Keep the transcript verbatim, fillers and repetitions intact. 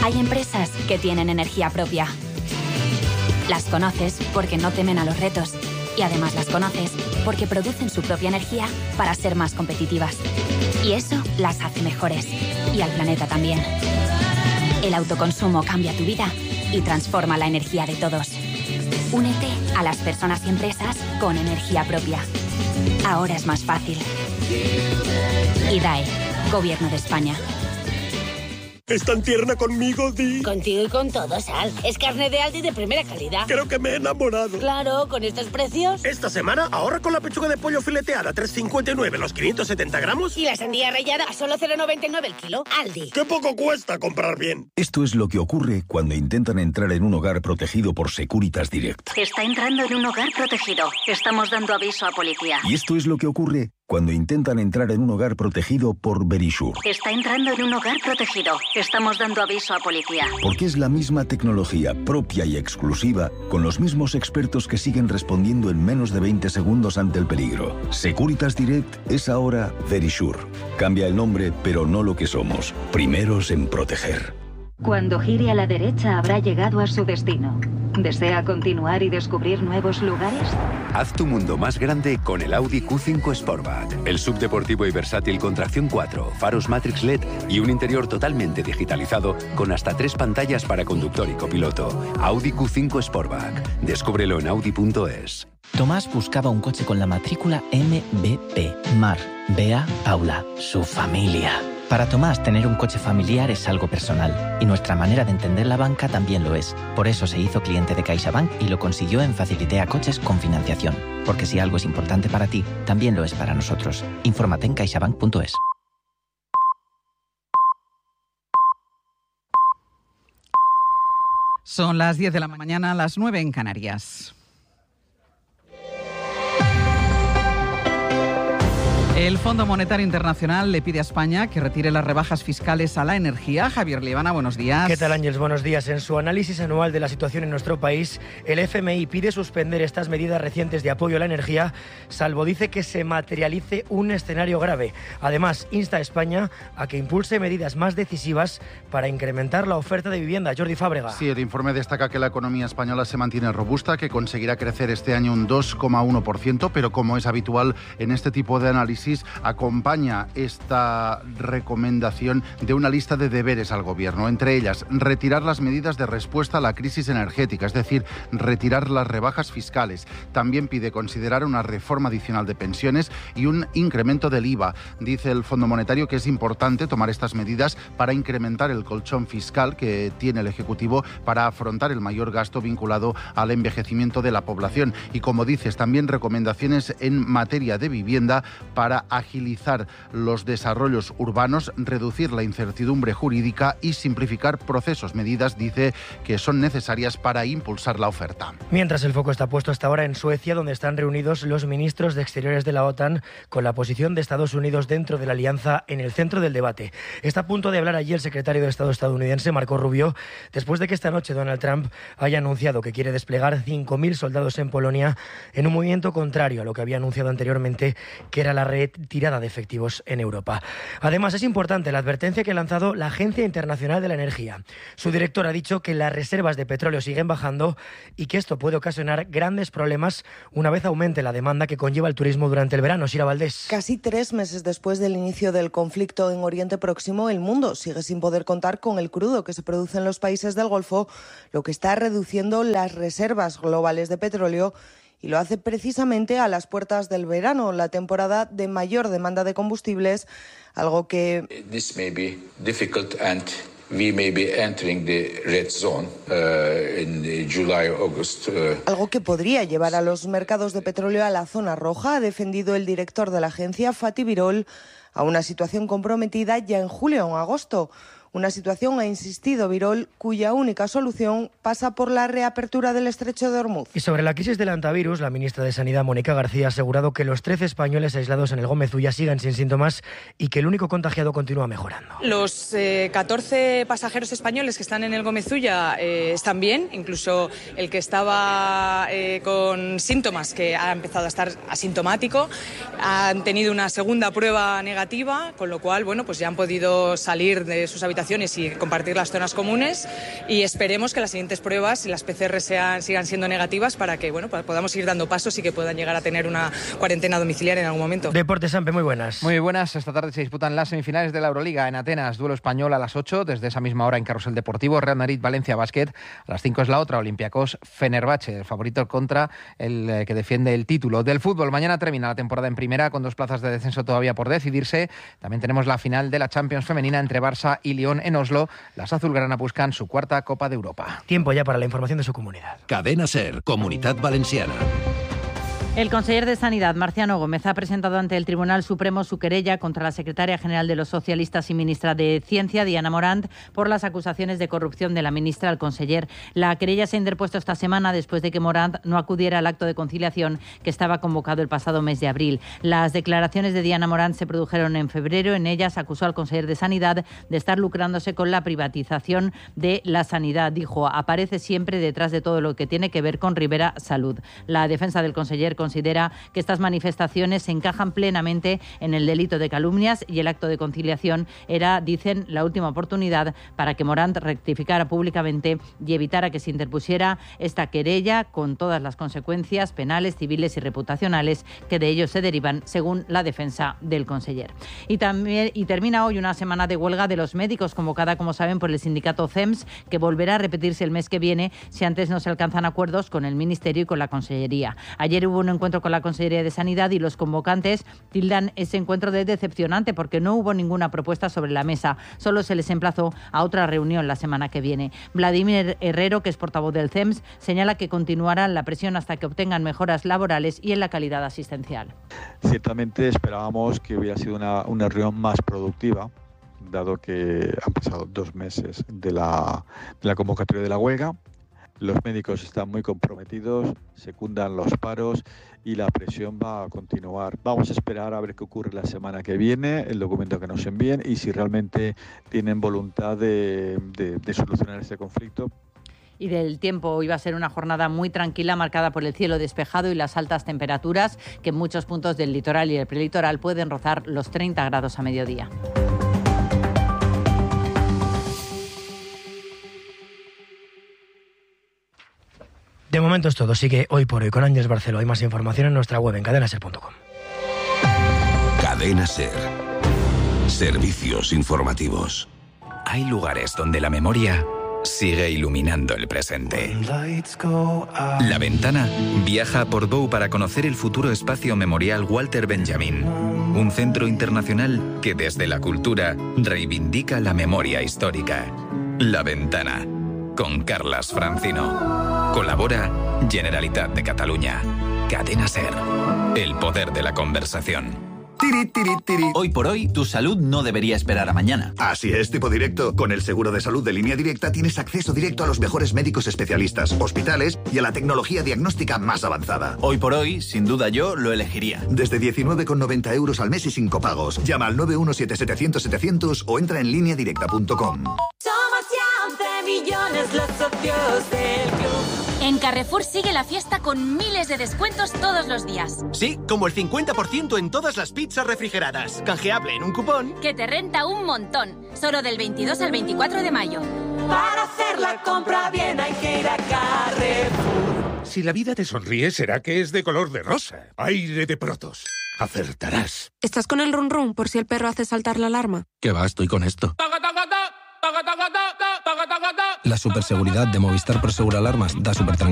Hay empresas que tienen energía propia. Las conoces porque no temen a los retos y además las conoces porque producen su propia energía para ser más competitivas. Y eso las hace mejores. Y al planeta también. El autoconsumo cambia tu vida y transforma la energía de todos. Únete a las personas y empresas con energía propia. Ahora es más fácil. I D A E, Gobierno de España. ¿Es tan tierna conmigo, Di? Contigo y con todo, Sal. Es carne de Aldi de primera calidad. Creo que me he enamorado. Claro, con estos precios. Esta semana ahorra con la pechuga de pollo fileteada tres cincuenta y nueve los quinientos setenta gramos. Y la sandía rallada a solo cero noventa y nueve el kilo. Aldi. ¡Qué poco cuesta comprar bien! Esto es lo que ocurre cuando intentan entrar en un hogar protegido por Securitas Direct. Está entrando en un hogar protegido. Estamos dando aviso a policía. Y esto es lo que ocurre cuando intentan entrar en un hogar protegido por Verisure. Está entrando en un hogar protegido. Estamos dando aviso a policía. Porque es la misma tecnología propia y exclusiva, con los mismos expertos que siguen respondiendo en menos de veinte segundos ante el peligro. Securitas Direct es ahora Verisure. Cambia el nombre, pero no lo que somos. Primeros en proteger. Cuando gire a la derecha habrá llegado a su destino. ¿Desea continuar y descubrir nuevos lugares? Haz tu mundo más grande con el Audi Q cinco Sportback. El subdeportivo y versátil con tracción cuatro, faros Matrix L E D y un interior totalmente digitalizado con hasta tres pantallas para conductor y copiloto. Audi Q cinco Sportback. Descúbrelo en audi punto es. Tomás buscaba un coche con la matrícula M B P. Mar, Bea, Paula, su familia. Para Tomás, tener un coche familiar es algo personal, y nuestra manera de entender la banca también lo es. Por eso se hizo cliente de CaixaBank y lo consiguió en Facilitea Coches con financiación. Porque si algo es importante para ti, también lo es para nosotros. Infórmate en caixabank punto es. Son las diez de la mañana, las nueve en Canarias. El Fondo Monetario Internacional le pide a España que retire las rebajas fiscales a la energía. Javier Liebana, buenos días. ¿Qué tal, Ángeles? Buenos días. En su análisis anual de la situación en nuestro país, el F M I pide suspender estas medidas recientes de apoyo a la energía, salvo dice que se materialice un escenario grave. Además, insta a España a que impulse medidas más decisivas para incrementar la oferta de vivienda. Jordi Fábrega. Sí, el informe destaca que la economía española se mantiene robusta, que conseguirá crecer este año un dos coma uno por ciento, pero como es habitual en este tipo de análisis, acompaña esta recomendación de una lista de deberes al Gobierno, entre ellas retirar las medidas de respuesta a la crisis energética, es decir, retirar las rebajas fiscales. También pide considerar una reforma adicional de pensiones y un incremento del I V A. Dice el Fondo Monetario que es importante tomar estas medidas para incrementar el colchón fiscal que tiene el Ejecutivo para afrontar el mayor gasto vinculado al envejecimiento de la población. Y como dices, también recomendaciones en materia de vivienda para agilizar los desarrollos urbanos, reducir la incertidumbre jurídica y simplificar procesos. Medidas, dice, que son necesarias para impulsar la oferta. Mientras el foco está puesto hasta ahora en Suecia, donde están reunidos los ministros de Exteriores de la OTAN, con la posición de Estados Unidos dentro de la alianza en el centro del debate. Está a punto de hablar allí el secretario de Estado estadounidense, Marco Rubio, después de que esta noche Donald Trump haya anunciado que quiere desplegar cinco mil soldados en Polonia en un movimiento contrario a lo que había anunciado anteriormente, que era la retirada de efectivos en Europa. Además, es importante la advertencia que ha lanzado la Agencia Internacional de la Energía. Su director ha dicho que las reservas de petróleo siguen bajando y que esto puede ocasionar grandes problemas una vez aumente la demanda que conlleva el turismo durante el verano. Sira Valdés. Casi tres meses después del inicio del conflicto en Oriente Próximo, el mundo sigue sin poder contar con el crudo que se produce en los países del Golfo, lo que está reduciendo las reservas globales de petróleo. Y lo hace precisamente a las puertas del verano, la temporada de mayor demanda de combustibles, algo que... This may be difficult and we may be entering the red zone uh, in July, August. Uh... Algo que podría llevar a los mercados de petróleo a la zona roja, ha defendido el director de la agencia, Fatih Birol, a una situación comprometida ya en julio o en agosto. Una situación, ha insistido Birol, cuya única solución pasa por la reapertura del estrecho de Hormuz. Y sobre la crisis del antivirus, la ministra de Sanidad, Mónica García, ha asegurado que los trece españoles aislados en el Gómez Ulla siguen sin síntomas y que el único contagiado continúa mejorando. Los eh, catorce pasajeros españoles que están en el Gómez Ulla eh, están bien, incluso el que estaba eh, con síntomas, que ha empezado a estar asintomático, han tenido una segunda prueba negativa, con lo cual, bueno, pues ya han podido salir de sus habitaciones habitaciones y compartir las zonas comunes, y esperemos que las siguientes pruebas y las P C R sean, sigan siendo negativas para que bueno, podamos ir dando pasos y que puedan llegar a tener una cuarentena domiciliaria en algún momento. Deportes, Sampe, muy buenas. Muy buenas. Esta tarde se disputan las semifinales de la Euroliga en Atenas. Duelo español a las ocho, desde esa misma hora en Carrusel Deportivo. Real Madrid, Valencia Basket. A las cinco es la otra, Olympiacos Fenerbahce, el favorito contra el eh, que defiende el título. Del fútbol, mañana termina la temporada en primera con dos plazas de descenso todavía por decidirse. También tenemos la final de la Champions femenina entre Barça y Lyon en Oslo. Las azulgranas buscan su cuarta Copa de Europa. Tiempo ya para la información de su comunidad. Cadena SER, Comunitat Valenciana. El conseller de Sanidad, Marciano Gómez, ha presentado ante el Tribunal Supremo su querella contra la secretaria general de los socialistas y ministra de Ciencia, Diana Morant, por las acusaciones de corrupción de la ministra al conseller. La querella se ha interpuesto esta semana después de que Morant no acudiera al acto de conciliación que estaba convocado el pasado mes de abril. Las declaraciones de Diana Morant se produjeron en febrero. En ellas acusó al conseller de Sanidad de estar lucrándose con la privatización de la sanidad. Dijo, aparece siempre detrás de todo lo que tiene que ver con Rivera Salud. La defensa del conseller considera que estas manifestaciones se encajan plenamente en el delito de calumnias y el acto de conciliación era, dicen, la última oportunidad para que Morant rectificara públicamente y evitara que se interpusiera esta querella con todas las consecuencias penales, civiles y reputacionales que de ello se derivan, según la defensa del conseller. Y, también, y termina hoy una semana de huelga de los médicos convocada, como saben, por el sindicato C E M S, que volverá a repetirse el mes que viene si antes no se alcanzan acuerdos con el Ministerio y con la Consellería. Ayer hubo un encuentro con la Consellería de Sanidad y los convocantes tildan ese encuentro de decepcionante porque no hubo ninguna propuesta sobre la mesa. Solo se les emplazó a otra reunión la semana que viene. Vladimir Herrero, que es portavoz del C E M S, señala que continuará la presión hasta que obtengan mejoras laborales y en la calidad asistencial. Ciertamente esperábamos que hubiera sido una, una reunión más productiva, dado que han pasado dos meses de la, de la convocatoria de la huelga. Los médicos están muy comprometidos, secundan los paros y la presión va a continuar. Vamos a esperar a ver qué ocurre la semana que viene, el documento que nos envíen y si realmente tienen voluntad de, de, de solucionar este conflicto. Y del tiempo, iba a ser una jornada muy tranquila, marcada por el cielo despejado y las altas temperaturas, que en muchos puntos del litoral y el prelitoral pueden rozar los treinta grados a mediodía. De momento es todo. Sigue Hoy por Hoy con Ángeles Barceló. Hay más información en nuestra web en cadena ser punto com. Cadena SER. Servicios informativos. Hay lugares donde la memoria sigue iluminando el presente. La Ventana viaja a Portbou para conocer el futuro espacio memorial Walter Benjamin, un centro internacional que desde la cultura reivindica la memoria histórica. La Ventana, con Carlas Francino. Colabora Generalitat de Cataluña. Cadena SER. El poder de la conversación. Tiri, tiri, tiri. Hoy por hoy, tu salud no debería esperar a mañana. Así es, tipo directo. Con el seguro de salud de Línea Directa tienes acceso directo a los mejores médicos especialistas, hospitales y a la tecnología diagnóstica más avanzada. Hoy por hoy, sin duda yo lo elegiría. Desde diecinueve con noventa euros al mes y sin copagos. Llama al nueve uno siete setecientos setecientos o entra en línea directa punto com. Somos ya once millones los socios del club. En Carrefour sigue la fiesta con miles de descuentos todos los días. Sí, como el cincuenta por ciento en todas las pizzas refrigeradas. Canjeable en un cupón que te renta un montón. Solo del veintidós al veinticuatro de mayo. Para hacer la compra bien hay que ir a Carrefour. Si la vida te sonríe, será que es de color de rosa. Aire de Protos. Acertarás. ¿Estás con el run run por si el perro hace saltar la alarma? ¿Qué va? Estoy con esto. La superseguridad de Movistar Prosegur Alarmas da súper tranquilidad.